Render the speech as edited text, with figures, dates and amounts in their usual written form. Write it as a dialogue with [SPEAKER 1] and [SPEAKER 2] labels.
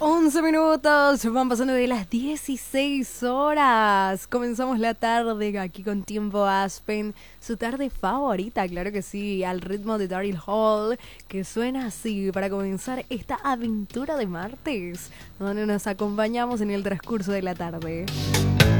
[SPEAKER 1] 11 minutos, van pasando de las 16 horas. Comenzamos la tarde aquí con Tiempo Aspen, su tarde favorita, claro que sí, al ritmo de Daryl Hall, que suena así para comenzar esta aventura de martes, donde nos acompañamos en el transcurso de la tarde.